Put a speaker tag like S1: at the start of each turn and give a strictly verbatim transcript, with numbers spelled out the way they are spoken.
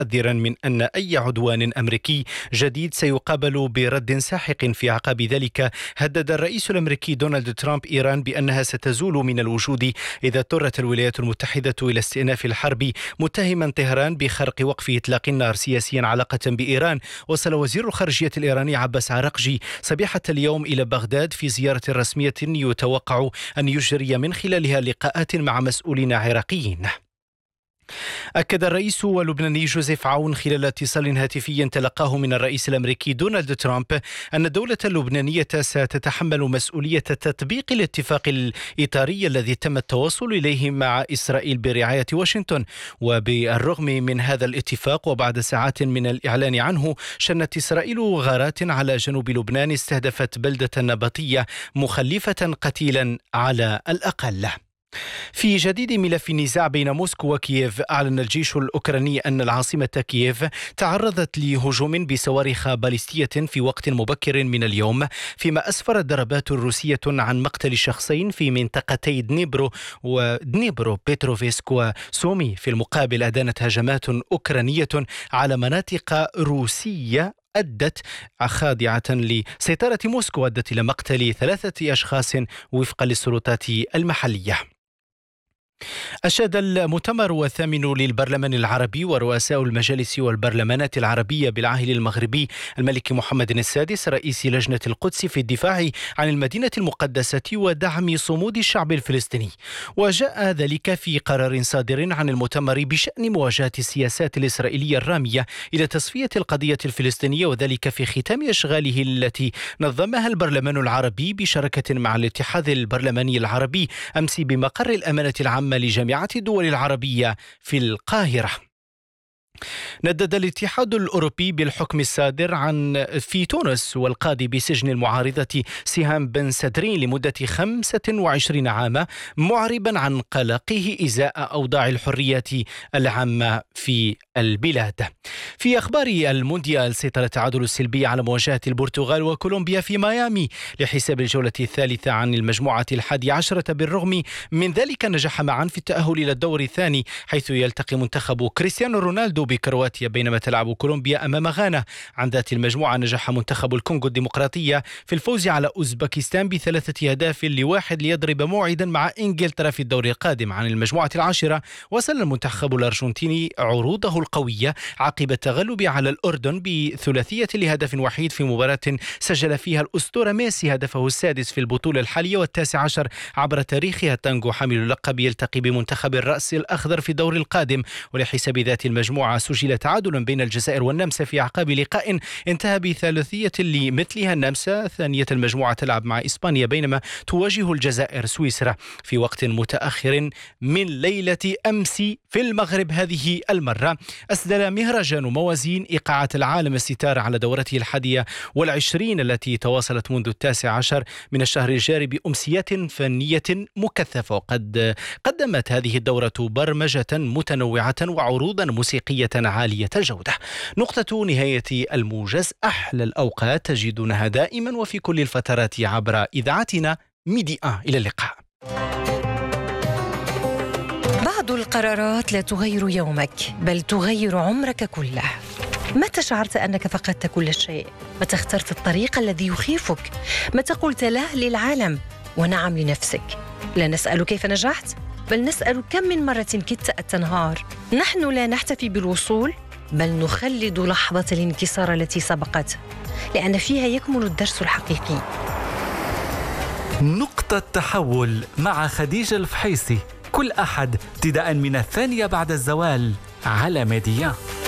S1: محذرا من أن أي عدوان أمريكي جديد سيقابل برد ساحق. في عقب ذلك هدد الرئيس الأمريكي دونالد ترامب إيران بأنها ستزول من الوجود إذا اضطرت الولايات المتحدة إلى استئناف الحرب، متهما طهران بخرق وقف إطلاق النار سياسيا علاقة بإيران. وصل وزير الخارجية الإيراني عباس عراقجي صبيحة اليوم إلى بغداد في زيارة رسمية يتوقع أن يجري من خلالها لقاءات مع مسؤولين عراقيين. أكد الرئيس اللبناني جوزيف عون خلال اتصال هاتفي تلقاه من الرئيس الأمريكي دونالد ترامب أن الدولة اللبنانية ستتحمل مسؤولية تطبيق الاتفاق الإطاري الذي تم التوصل إليه مع إسرائيل برعاية واشنطن. وبالرغم من هذا الاتفاق وبعد ساعات من الإعلان عنه، شنت إسرائيل غارات على جنوب لبنان استهدفت بلدة نبطية مخلفة قتيلا على الأقل. في جديد ملف النزاع بين موسكو وكييف، أعلن الجيش الأوكراني أن العاصمة كييف تعرضت لهجوم بصواريخ باليستية في وقت مبكر من اليوم، فيما أسفرت ضربات روسية عن مقتل شخصين في منطقتي دنيبرو ودنيبرو بيتروفسك وسومي. في المقابل أدانت هجمات أوكرانية على مناطق روسية أدت خاضعة لسيطرة موسكو أدت إلى مقتل ثلاثة أشخاص وفقا للسلطات المحلية. أشاد المؤتمر الثامن للبرلمان العربي ورؤساء المجالس والبرلمانات العربية بالعاهل المغربي الملك محمد السادس رئيس لجنة القدس في الدفاع عن المدينة المقدسة ودعم صمود الشعب الفلسطيني. وجاء ذلك في قرار صادر عن المؤتمر بشأن مواجهة السياسات الإسرائيلية الرامية إلى تصفية القضية الفلسطينية، وذلك في ختام أشغاله التي نظمها البرلمان العربي بشراكة مع الاتحاد البرلماني العربي أمس بمقر الأمانة العامة لجامعة الدول العربية في القاهرة. ندد الاتحاد الأوروبي بالحكم الصادر عن في تونس والقاضي بسجن المعارضة سهام بن سدرين لمدة خمسة وعشرين عاما، معربا عن قلقه إزاء أوضاع الحريات العامة في البلاد. في أخبار المونديال، سيطر التعادل السلبي على مواجهة البرتغال وكولومبيا في ميامي لحساب الجولة الثالثة عن المجموعة الحادية عشرة. بالرغم من ذلك نجح معا في التأهل إلى الدور الثاني، حيث يلتقي منتخب كريستيانو رونالدو بكرواتيا بينما تلعب كولومبيا أمام غانا. عن ذات المجموعة نجح منتخب الكونغو الديمقراطية في الفوز على أوزبكستان بثلاثة أهداف لواحد ليضرب موعدا مع إنجلترا في الدور القادم. عن المجموعة العاشرة وصل المنتخب الأرجنتيني عروضه القوية عقب التغلب على الأردن بثلاثية لهدف وحيد في مباراة سجل فيها الأسطورة ميسي هدفه السادس في البطولة الحالية والتاسع عشر عبر تاريخها. تانغو حامل اللقب يلتقي بمنتخب الرأس الأخضر في الدور القادم. ولحساب ذات المجموعة سجل تعادل بين الجزائر والنمسا في أعقاب لقاء انتهى بثلاثية لمثلها. النمسا ثانية المجموعة تلعب مع إسبانيا بينما تواجه الجزائر سويسرا في وقت متأخر من ليلة أمس في المغرب. هذه المرة أسدل مهرجان موازين إيقاعة العالم الستار على دورته الحادية والعشرين التي تواصلت منذ التاسع عشر من الشهر الجاري بأمسيات فنية مكثفة. وقد قدمت هذه الدورة برمجة متنوعة وعروضا موسيقية عالية الجودة. نقطة نهاية الموجز، أحلى الأوقات تجدونها دائما وفي كل الفترات عبر إذاعتنا ميدي آن. إلى اللقاء.
S2: بعض القرارات لا تغير يومك بل تغير عمرك كله. متى شعرت أنك فقدت كل شيء؟ متى اخترت الطريق الذي يخيفك؟ متى قلت لا للعالم ونعم لنفسك؟ لا نسأل كيف نجحت بل نسأل كم من مرة كدت أن تنهار. نحن لا نحتفي بالوصول بل نخلد لحظة الانكسار التي سبقت، لأن فيها يكمن الدرس الحقيقي.
S3: نقطة تحول مع خديجة الفحيصي كل أحد ابتداء من الثانية بعد الزوال على ميديا.